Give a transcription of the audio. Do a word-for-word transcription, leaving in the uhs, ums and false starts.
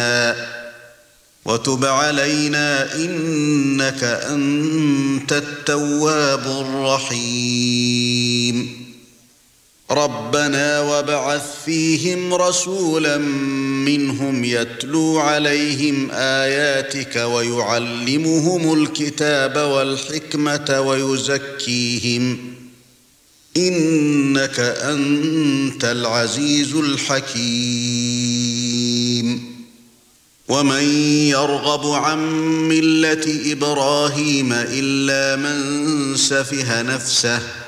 علينا وتب علينا إنك أنت التواب الرحيم ربنا وابعث فيهم رسولا منهم يتلو عليهم آياتك ويعلمهم الكتاب والحكمة ويزكيهم إنك أنت العزيز الحكيم ومن يرغب عن ملة إبراهيم إلا من سفه نفسه